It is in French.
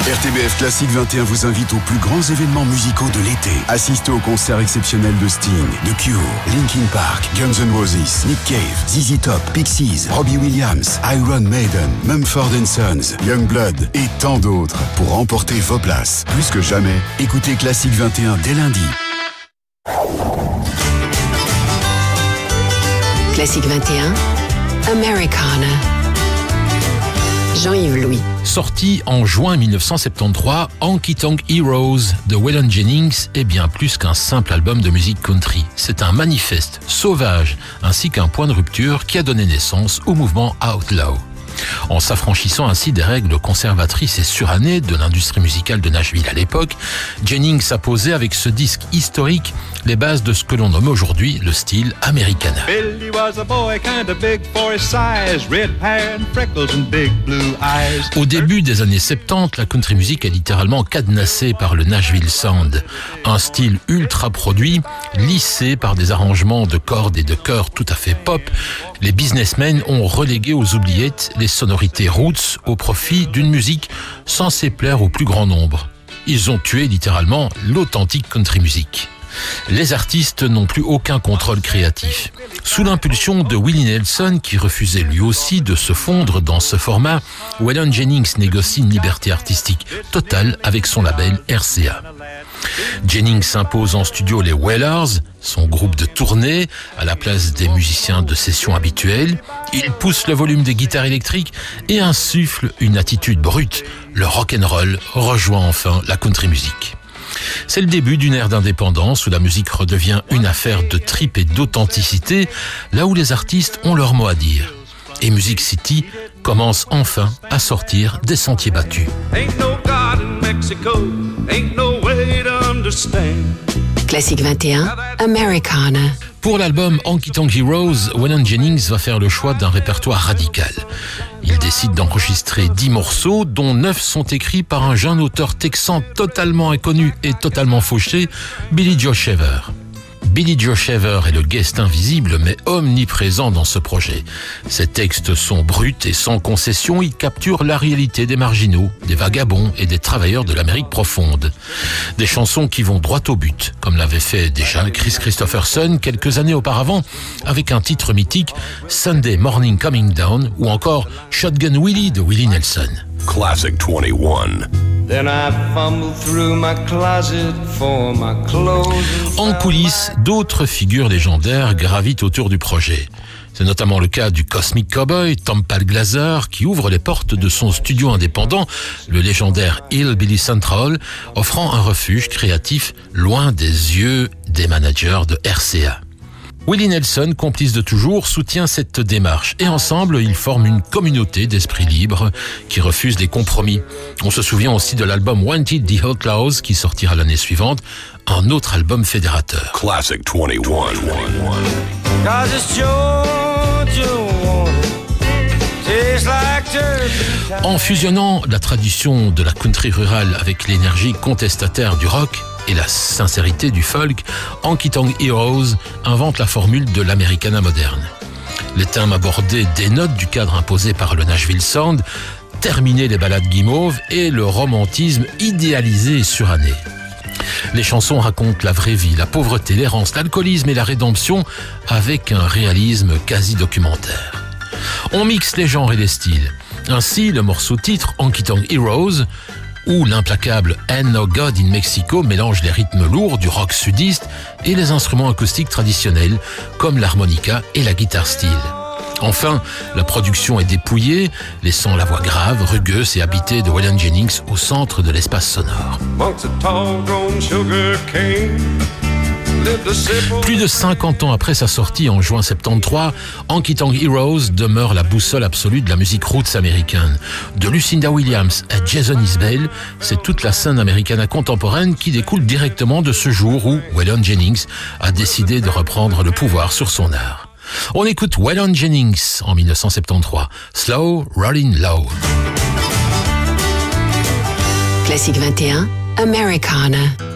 RTBF Classique 21 vous invite aux plus grands événements musicaux de l'été. Assistez au concert exceptionnel de Sting, The Cure, Linkin Park, Guns N' Roses, Nick Cave, ZZ Top, Pixies, Robbie Williams, Iron Maiden, Mumford & Sons, Youngblood et tant d'autres. Pour remporter vos places, plus que jamais, écoutez Classique 21 dès lundi. Classique 21, Americana. Jean-Yves Louis. Sorti en juin 1973, Honky Tonk Heroes de Waylon Jennings est bien plus qu'un simple album de musique country. C'est un manifeste sauvage ainsi qu'un point de rupture qui a donné naissance au mouvement Outlaw. En s'affranchissant ainsi des règles conservatrices et surannées de l'industrie musicale de Nashville à l'époque, Jennings a posé avec ce disque historique les bases de ce que l'on nomme aujourd'hui le style Americana. Au début des années 70, la country music est littéralement cadenassée par le Nashville Sound, un style ultra produit, lissé par des arrangements de cordes et de chœurs tout à fait pop. Les businessmen ont relégué aux oubliettes les sonorités roots au profit d'une musique censée plaire au plus grand nombre. Ils ont tué littéralement l'authentique country music. Les artistes n'ont plus aucun contrôle créatif. Sous l'impulsion de Willie Nelson, qui refusait lui aussi de se fondre dans ce format, Waylon Jennings négocie une liberté artistique totale avec son label RCA. Jennings s'impose en studio les Wailers, son groupe de tournée, à la place des musiciens de session habituels. Il pousse le volume des guitares électriques et insuffle une attitude brute. Le rock'n'roll rejoint enfin la country music. C'est le début d'une ère d'indépendance où la musique redevient une affaire de trip et d'authenticité, là où les artistes ont leur mot à dire. Et Music City commence enfin à sortir des sentiers battus. Classique 21, Americana. Pour l'album Honky Tonk Heroes, Waylon Jennings va faire le choix d'un répertoire radical. Il décide d'enregistrer 10 morceaux, dont 9 sont écrits par un jeune auteur texan totalement inconnu et totalement fauché, Billy Joe Shaver. Billy Joe Shaver est le guest invisible mais omniprésent dans ce projet. Ses textes sont bruts et sans concession, ils capturent la réalité des marginaux, des vagabonds et des travailleurs de l'Amérique profonde. Des chansons qui vont droit au but, comme l'avait fait déjà Chris Christopherson quelques années auparavant avec un titre mythique, Sunday Morning Coming Down, ou encore Shotgun Willie de Willie Nelson. Classic 21. Then I fumbled through my closet for my clothes. En coulisses, d'autres figures légendaires gravitent autour du projet. C'est notamment le cas du Cosmic Cowboy, Tom Palglaser, qui ouvre les portes de son studio indépendant, le légendaire Hillbilly Central, offrant un refuge créatif loin des yeux des managers de RCA. Willie Nelson, complice de toujours, soutient cette démarche et ensemble, ils forment une communauté d'esprit libre qui refuse les compromis. On se souvient aussi de l'album Wanted the Outlaws qui sortira l'année suivante, un autre album fédérateur. Classic 21. En fusionnant la tradition de la country rurale avec l'énergie contestataire du rock et la sincérité du folk, Honky Tonk Heroes invente la formule de l'Americana moderne. Les thèmes abordés dénotent du cadre imposé par le Nashville Sound, terminer les ballades guimauves et le romantisme idéalisé et suranné. Les chansons racontent la vraie vie, la pauvreté, l'errance, l'alcoolisme et la rédemption avec un réalisme quasi documentaire. On mixe les genres et les styles. Ainsi, le morceau titre Honky Tonk Heroes où l'implacable Ain't No God in Mexico mélange les rythmes lourds du rock sudiste et les instruments acoustiques traditionnels comme l'harmonica et la guitare steel. Enfin, la production est dépouillée, laissant la voix grave, rugueuse et habitée de Waylon Jennings au centre de l'espace sonore. Plus de 50 ans après sa sortie en juin 73, Honky Tonk Heroes demeure la boussole absolue de la musique roots américaine. De Lucinda Williams à Jason Isbell, c'est toute la scène américaine contemporaine qui découle directement de ce jour où Waylon Jennings a décidé de reprendre le pouvoir sur son art. On écoute Waylon Jennings en 1973, Slow Rollin' Low. Classique 21, Americana.